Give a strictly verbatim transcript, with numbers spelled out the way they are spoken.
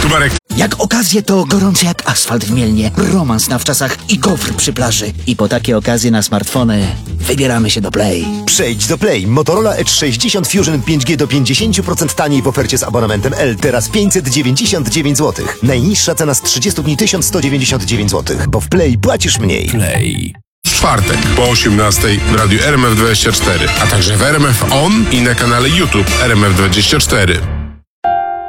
Tubarek. Jak okazje to gorący jak asfalt w Mielnie, romans na wczasach i gofr przy plaży. I po takie okazje na smartfony wybieramy się do Play. Przejdź do Play. Motorola Edge sześćdziesiąt Fusion pięć G do pięćdziesiąt procent taniej w ofercie z abonamentem L. Teraz pięćset dziewięćdziesiąt dziewięć złotych. Najniższa cena z trzydziestu dni tysiąc sto dziewięćdziesiąt dziewięć złotych. Bo w Play płacisz mniej. Play. W czwartek po osiemnastej w radiu R M F dwadzieścia cztery, a także w R M F On i na kanale YouTube R M F dwadzieścia cztery.